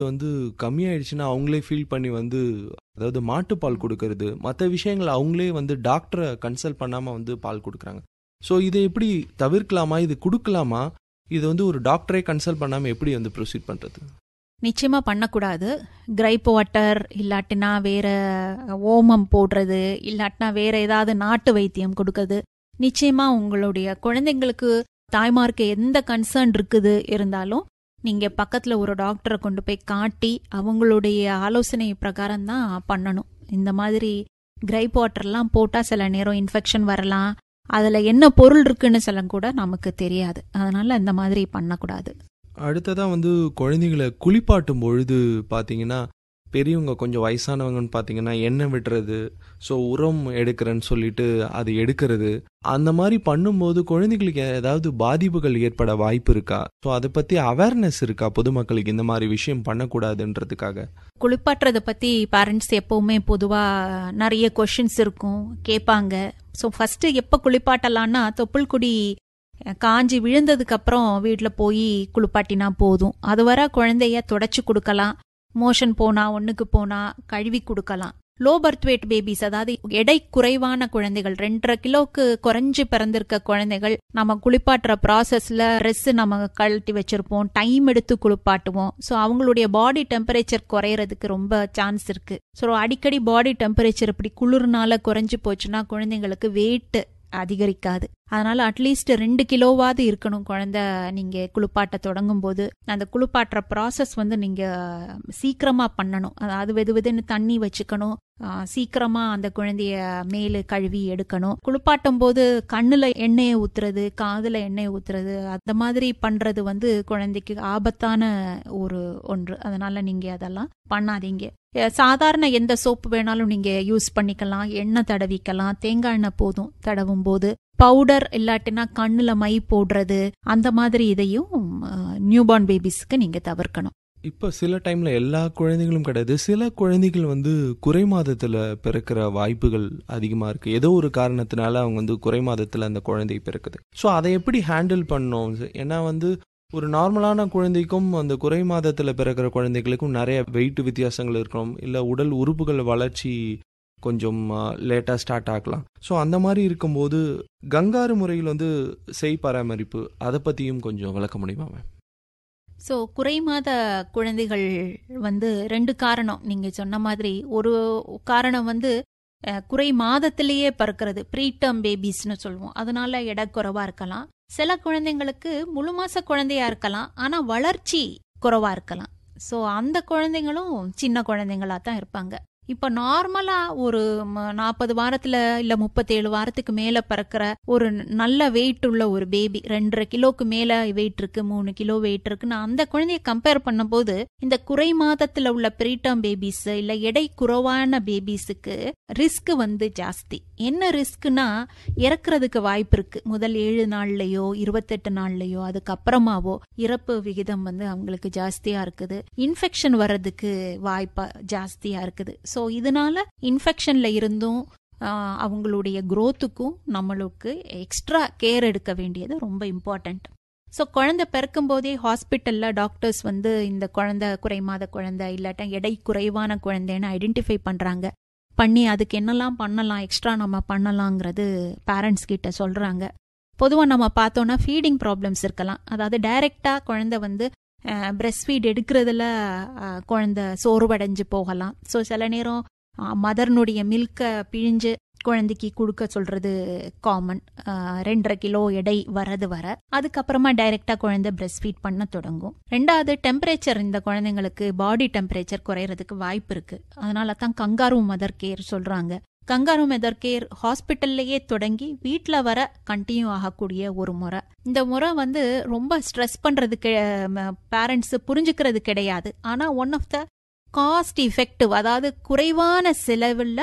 வந்து கம்மியாயிடுச்சுன்னா அவங்களே ஃபீல் பண்ணி வந்து அதாவது மாட்டுப்பால் கொடுக்கறது, மற்ற விஷயங்கள் அவங்களே வந்து டாக்டரை கன்சல்ட் பண்ணாமல் வந்து பால் கொடுக்குறாங்க. ஸோ இதை எப்படி தவிர்க்கலாமா, இது கொடுக்கலாமா, இது வந்து ஒரு டாக்டரே கன்சல்ட் பண்ணாமல் எப்படி வந்து ப்ரொசீட் பண்ணுறது? நிச்சயமா பண்ணக்கூடாது. கிரைப் வாட்டர் இல்லாட்டினா வேற ஓமம் போடுறது, இல்லாட்டினா வேற ஏதாவது நாட்டு வைத்தியம் கொடுக்கறது நிச்சயமா உங்களுடைய குழந்தைங்களுக்கு தாய்மார்க்கு எந்த கன்சர்ன் இருக்குது இருந்தாலும் நீங்க பக்கத்துல ஒரு டாக்டரை கொண்டு போய் காட்டி அவங்களுடைய ஆலோசனை பிரகாரம் தான் பண்ணணும். இந்த மாதிரி கிரைப் வாட்டர்லாம் போட்டா சில நேரம் இன்ஃபெக்ஷன் வரலாம், அதுல என்ன பொருள் இருக்குன்னு சில கூட நமக்கு தெரியாது. அதனால இந்த மாதிரி பண்ணக்கூடாது. அடுத்ததான் வந்து குழந்தைங்களை குளிப்பாட்டும் பொழுது பார்த்தீங்கன்னா பெரியவங்க கொஞ்சம் வயசானவங்கன்னு பார்த்தீங்கன்னா எண்ணெய் விடுறது, ஸோ உரம் எடுக்கிறேன்னு சொல்லிட்டு அது எடுக்கிறது, அந்த மாதிரி பண்ணும்போது குழந்தைகளுக்கு ஏதாவது பாதிப்புகள் ஏற்பட வாய்ப்பு இருக்கா? ஸோ அதை பற்றி அவேர்னஸ் இருக்கா பொதுமக்களுக்கு இந்த மாதிரி விஷயம் பண்ணக்கூடாதுன்றதுக்காக? குளிப்பாட்டுறதை பற்றி பேரண்ட்ஸ் எப்போவுமே பொதுவாக நிறைய கொஷின்ஸ் இருக்கும், கேட்பாங்க. ஸோ ஃபஸ்ட்டு எப்போ குளிப்பாட்டலான்னா தொப்புள் கொடி காஞ்சி விழுந்ததுக்கு அப்புறம் வீட்டில் போய் குளிப்பாட்டினா போதும். அது வர குழந்தைய தொடச்சி கொடுக்கலாம், மோஷன் போனா ஒன்றுக்கு போனா கழுவி கொடுக்கலாம். லோ பர்த் வெயிட் பேபிஸ், அதாவது எடை குறைவான குழந்தைகள், 2.5 கிலோக்கு குறைஞ்சு பிறந்திருக்க குழந்தைகள் நம்ம குளிப்பாட்டுற ப்ராசஸ்ல ட்ரெஸ் நம்ம கழட்டி வச்சிருப்போம், டைம் எடுத்து குளிப்பாட்டுவோம். ஸோ அவங்களுடைய பாடி டெம்பரேச்சர் குறையறதுக்கு ரொம்ப சான்ஸ் இருக்கு. ஸோ அடிக்கடி பாடி டெம்பரேச்சர் இப்படி குளிர்னால குறைஞ்சு போச்சுன்னா குழந்தைங்களுக்கு வெயிட் அதிகரிக்காது. அதனால அட்லீஸ்ட் 2 கிலோவாவது இருக்கணும் குழந்தை நீங்க குளிப்பாட்ட தொடங்கும் போது. அந்த குளிப்பாட்டுற ப்ராசஸ் வந்து நீங்க சீக்கிரமா பண்ணணும். அதாவது வெதுவெதுன்னு தண்ணி வச்சுக்கணும், சீக்கிரமா அந்த குழந்தைய மேலு கழுவி எடுக்கணும். குளிப்பாட்டும் போது கண்ணுல எண்ணெயை ஊத்துறது, காதுல எண்ணெயை ஊத்துறது, அந்த மாதிரி பண்றது வந்து குழந்தைக்கு ஆபத்தான ஒன்று. அதனால நீங்க அதெல்லாம் பண்ணாதீங்க. சாதாரண எந்த சோப்பு வேணாலும் நீங்க யூஸ் பண்ணிக்கலாம், எண்ணெய் தடவிக்கலாம், தேங்காய் எண்ணெய் போதும் தடவும் போது. பவுடர் இல்லாட்டினா கண்ணுல மை போடுறது, அந்த மாதிரி இதையும் நியூபார்ன் பேபிஸ்க்கு நீங்க தவிர்க்கணும். இப்போ சில டைம்ல எல்லா குழந்தைகளும் கிடையாது, சில குழந்தைகள் வந்து குறை மாதத்துல பிறக்கிற வாய்ப்புகள் அதிகமா இருக்கு. ஏதோ ஒரு காரணத்தினால அவங்க வந்து குறை மாதத்துல அந்த குழந்தை பிறக்குது. ஸோ அதை எப்படி ஹேண்டில் பண்ணணும்? ஏன்னா வந்து ஒரு நார்மலான குழந்தைக்கும் அந்த குறை மாதத்துல பிறக்கிற குழந்தைகளுக்கும் நிறைய வெயிட் வித்தியாசங்கள் இருக்கும், இல்லை உடல் உறுப்புகள் வளர்ச்சி கொஞ்சம் லேட்டாக ஸ்டார்ட் ஆகலாம். ஸோ அந்த மாதிரி இருக்கும்போது கங்காரு முறையில் வந்து செய் பராமரிப்பு அதை பற்றியும் கொஞ்சம் விளக்க முடியுமா மேம்? ஸோ குறை மாத குழந்தைகள் வந்து 2 காரணம் நீங்க சொன்ன மாதிரி. ஒரு காரணம் வந்து குறை மாதத்திலேயே பிறக்கிறது, ப்ரீடம் பேபிஸ்னு சொல்லுவோம். அதனால எடை குறைவா இருக்கலாம். சில குழந்தைங்களுக்கு முழு மாச குழந்தையா இருக்கலாம், ஆனா வளர்ச்சி குறைவா இருக்கலாம். ஸோ அந்த குழந்தைங்களும் சின்ன குழந்தைங்களா தான் இருப்பாங்க. இப்ப நார்மலா ஒரு 40 வாரத்துல இல்ல 37 வாரத்துக்கு மேல பிறக்கிற ஒரு நல்ல வெயிட் உள்ள ஒரு பேபி, 2.5 கிலோக்கு மேல வெயிட் இருக்கு, 3 கிலோ வெயிட் இருக்குன்னு அந்த குழந்தைய கம்பேர் பண்ணும் போது இந்த குறை மாதத்துல உள்ள ப்ரீடம் பேபிஸ் இல்ல எடை குறைவான பேபிஸுக்கு ரிஸ்க் வந்து ஜாஸ்தி. என்ன ரிஸ்க்னா இறக்குறதுக்கு வாய்ப்பு இருக்கு. முதல் 7 நாள்லயோ 28 நாள்லயோ அதுக்கப்புறமாவோ இறப்பு விகிதம் வந்து அவங்களுக்கு ஜாஸ்தியா இருக்குது. இன்ஃபெக்ஷன் வர்றதுக்கு வாய்ப்பு ஜாஸ்தியா இருக்குது. ஸோ இதனால இன்ஃபெக்ஷன்ல இருந்தும் அவங்களுடைய குரோத்துக்கும் நம்மளுக்கு எக்ஸ்ட்ரா கேர் எடுக்க வேண்டியது ரொம்ப இம்பார்ட்டன்ட். ஸோ குழந்தை பிறக்கும் போதே ஹாஸ்பிட்டல்ல டாக்டர்ஸ் வந்து இந்த குழந்தை குறைமாத குழந்தை இல்லாட்டா எடை குறைவான குழந்தைன்னு ஐடென்டிஃபை பண்றாங்க. பண்ணி அதுக்கு என்னெல்லாம் பண்ணலாம், எக்ஸ்ட்ரா நம்ம பண்ணலாங்கிறது பேரண்ட்ஸ் கிட்ட சொல்றாங்க. பொதுவாக நம்ம பார்த்தோம்னா ஃபீடிங் ப்ராப்ளம்ஸ் இருக்கலாம். அதாவது டைரக்டா குழந்தை வந்து பிரெஸ்ட் ஃபீட் எடுக்கிறதுல குழந்தை சோர்வடைஞ்சு போகலாம். ஸோ சில நேரம் மதர்னுடைய மில்கை பிழிஞ்சு குழந்தைக்கு கொடுக்க சொல்றது காமன். 2.5 கிலோ எடை வரது வர அதுக்கப்புறமா டைரக்டா குழந்தை பிரெஸ்ட் ஃபீட் பண்ண தொடங்கும். 2வது டெம்பரேச்சர், இந்த குழந்தைங்களுக்கு பாடி டெம்பரேச்சர் குறையறதுக்கு வாய்ப்பு இருக்கு. அதனால தான் கங்காரு மதர் கேர் சொல்றாங்க. கங்காரு மதர் கேர் ஹாஸ்பிட்டல்லையே தொடங்கி வீட்டில் வர கண்டினியூ ஆகக்கூடிய ஒரு முறை. இந்த முறை வந்து ரொம்ப ஸ்ட்ரெஸ் பண்றதுக்கு பேரண்ட்ஸ் புரிஞ்சுக்கிறது கிடையாது. ஆனா one of the cost effective, அதாவது குறைவான செலவில்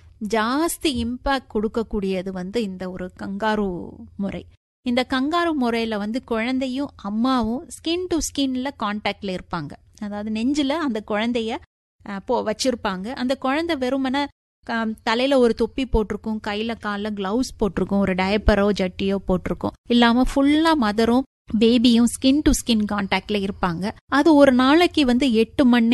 ஜாஸ்தி இம்பாக்ட் கொடுக்கக்கூடியது வந்து இந்த ஒரு கங்காரு முறை. இந்த கங்காரு முறையில வந்து குழந்தையும் அம்மாவும் ஸ்கின் டு ஸ்கின்ல கான்டாக்ட்ல இருப்பாங்க. அதாவது நெஞ்சில அந்த குழந்தைய வச்சிருப்பாங்க. அந்த குழந்தை வெறுமன தலையில ஒரு தொப்பி போட்டிருக்கும், கையில காலில் கிளவுஸ் போட்டிருக்கும், ஒரு டயப்பரோ ஜட்டியோ போட்டிருக்கும். இல்லாம ஃபுல்லா மதரும் பேபியும் ஸ்கின் டு ஸ்கின் கான்டாக்ட்ல இருப்பாங்க. அது ஒரு நாளைக்கு வந்து 8 மணி